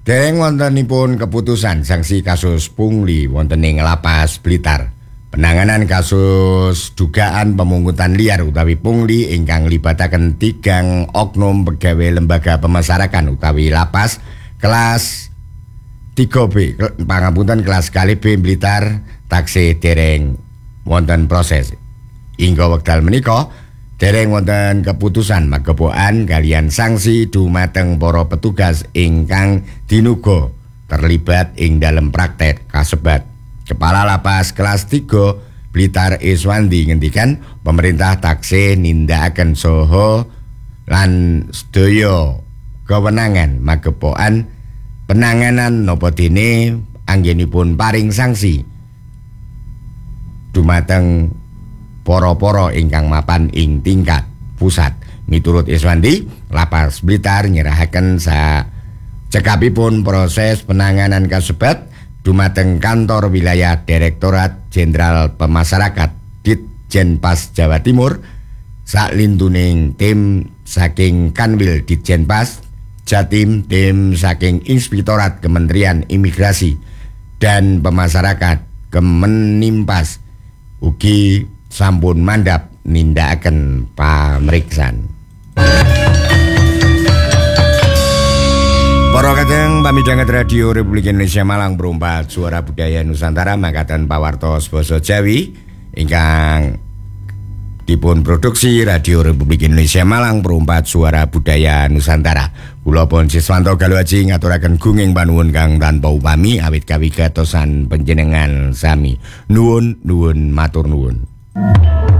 Dereng wontenipun keputusan sanksi kasus pungli wonten ing Lapas Blitar. Penanganan kasus dugaan pemungutan liar utawi pungli ingkang libataken 3 oknum pegawai lembaga pemasarakan utawi lapas kelas 3B, pangapunten kelas kali B Blitar taksih dereng wonten proses. Hingga wekdal menika dereng wonten keputusan magepokan kalian sanksi dumateng para petugas ingkang dinuga terlibat ing dalam praktek kasebat. Kepala Lapas kelas 3 Blitar Iswandi ngendikan pemerintah taksih nindakaken saha lan sedaya kewenangan magepokan penanganan napa dene anggenipun paring sanksi dumateng para-para ingkang mapan ing tingkat pusat. Miturut Iswandi, Lapas Blitar nyerahaken cekapipun proses penanganan kasebat dumateng kantor wilayah Direktorat Jenderal Pemasarakat Ditjenpas Jawa Timur saklintuning tim saking Kanwil Ditjenpas Jatim, tim saking Inspektorat Kementerian Imigrasi dan Pemasyarakat Kemenimpas ugi sampun mandhap nindakaken pamriksan. Para kadang pamidhanget Radio Republik Indonesia Malang Perumpat Suara Budaya Nusantara mangkaten pawartos basa Jawi ingkang dipun produksi Radio Republik Indonesia Malang Perumpat Suara Budaya Nusantara. Kula pun Siswanto Galuhaji ngaturaken gunging panuwun kang tanpa upami awit kawigatosan panjenengan sami. Nuwun matur nuwun.